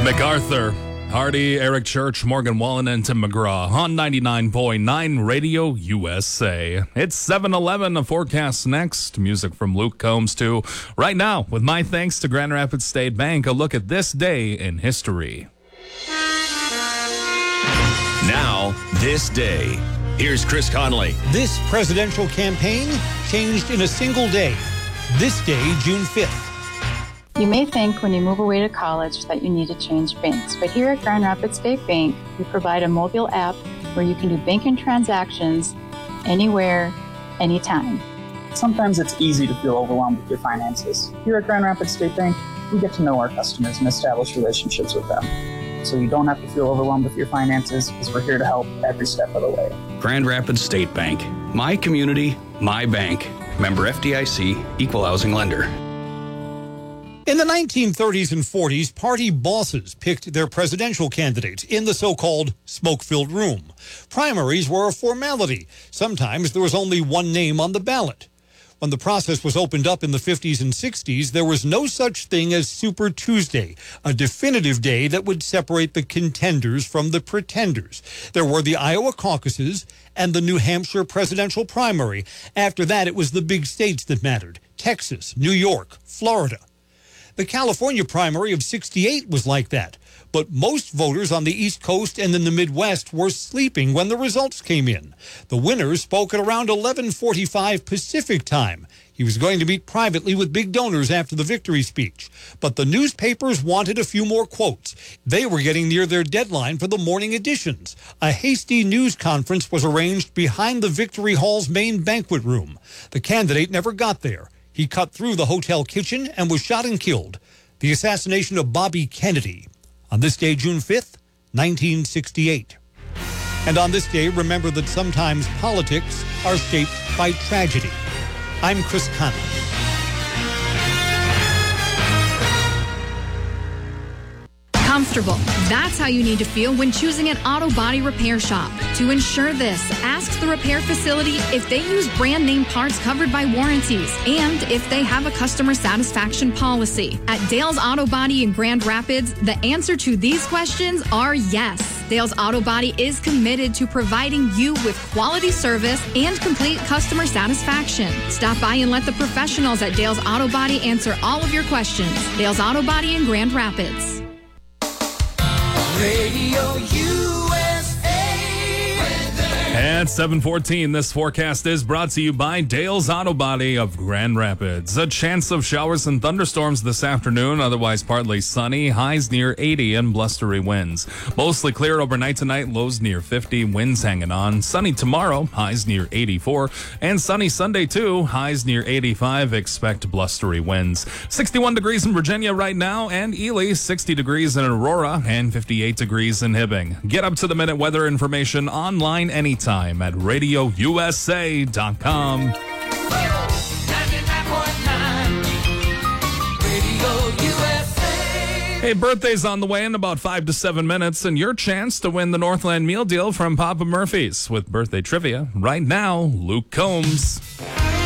MacArthur, Hardy, Eric Church, Morgan Wallen, and Tim McGraw on 99.9 Radio USA. It's 7:11. A forecast next. Music from Luke Combs, too. Right now, with my thanks to Grand Rapids State Bank, a look at this day in history. Now, this day. Here's Chris Connolly. This presidential campaign changed in a single day. This day, June 5th. You may think when you move away to college that you need to change banks, but here at Grand Rapids State Bank, we provide a mobile app where you can do banking transactions anywhere, anytime. Sometimes it's easy to feel overwhelmed with your finances. Here at Grand Rapids State Bank, we get to know our customers and establish relationships with them. So you don't have to feel overwhelmed with your finances, because we're here to help every step of the way. Grand Rapids State Bank. My community, my bank. Member FDIC, Equal Housing Lender. In the 1930s and 40s, party bosses picked their presidential candidates in the so-called smoke-filled room. Primaries were a formality. Sometimes there was only one name on the ballot. When the process was opened up in the 50s and 60s, there was no such thing as Super Tuesday, a definitive day that would separate the contenders from the pretenders. There were the Iowa caucuses and the New Hampshire presidential primary. After that, it was the big states that mattered: Texas, New York, Florida. The California primary of '68 was like that, but most voters on the East Coast and in the Midwest were sleeping when the results came in. The winner spoke at around 11:45 Pacific time. He was going to meet privately with big donors after the victory speech, but the newspapers wanted a few more quotes. They were getting near their deadline for the morning editions. A hasty news conference was arranged behind the Victory Hall's main banquet room. The candidate never got there. He cut through the hotel kitchen and was shot and killed. The assassination of Bobby Kennedy on this day, June 5th, 1968. And on this day, remember that sometimes politics are shaped by tragedy. I'm Chris Connolly. Comfortable. That's how you need to feel when choosing an auto body repair shop. To ensure this, ask the repair facility if they use brand name parts covered by warranties and if they have a customer satisfaction policy. At Dale's Auto Body in Grand Rapids, the answer to these questions are yes. Dale's Auto Body is committed to providing you with quality service and complete customer satisfaction. Stop by and let the professionals at Dale's Auto Body answer all of your questions. Dale's Auto Body in Grand Rapids. Radio USA. At 7:14, this forecast is brought to you by Dale's Auto Body of Grand Rapids. A chance of showers and thunderstorms this afternoon, otherwise partly sunny, highs near 80 and blustery winds. Mostly clear overnight tonight, lows near 50, winds hanging on. Sunny tomorrow, highs near 84, and sunny Sunday too, highs near 85. Expect blustery winds. 61 degrees in Virginia right now, and Ely, 60 degrees in Aurora, and 58 degrees in Hibbing. Get up to the minute weather information online anytime at radiousa.com. 99.9 Radio USA. Hey, birthday's on the way in about 5 to 7 minutes, and your chance to win the Northland Meal Deal from Papa Murphy's with birthday trivia. Right now, Luke Combs.